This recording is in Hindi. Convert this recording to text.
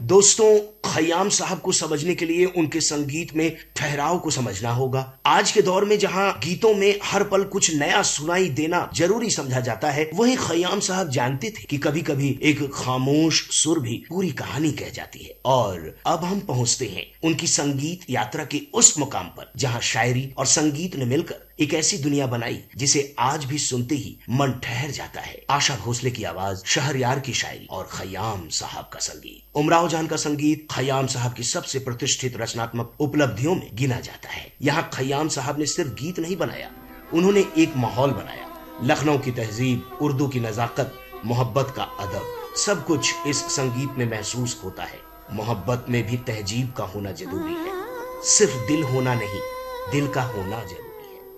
दोस्तों, खयाम साहब को समझने के लिए उनके संगीत में ठहराव को समझना होगा। आज के दौर में जहां गीतों में हर पल कुछ नया सुनाई देना जरूरी समझा जाता है, वहीं खयाम साहब जानते थे कि कभी कभी एक खामोश सुर भी पूरी कहानी कह जाती है। और अब हम पहुंचते हैं उनकी संगीत यात्रा के उस मुकाम पर जहां शायरी और संगीत ने मिलकर एक ऐसी दुनिया बनाई जिसे आज भी सुनते ही मन ठहर जाता है। आशा भोसले की आवाज, शहरयार की शायरी और खयाम साहब का संगीत। उमराव जान का संगीत खयाम साहब की सबसे प्रतिष्ठित रचनात्मक उपलब्धियों में गिना जाता है। यहाँ खयाम साहब ने सिर्फ गीत नहीं बनाया, उन्होंने एक माहौल बनाया। लखनऊ की तहजीब, उर्दू की नजाकत, मोहब्बत का अदब, सब कुछ इस संगीत में महसूस होता है। मोहब्बत में भी तहजीब का होना जरूरी है, सिर्फ दिल होना नहीं, दिल का होना जरूरी।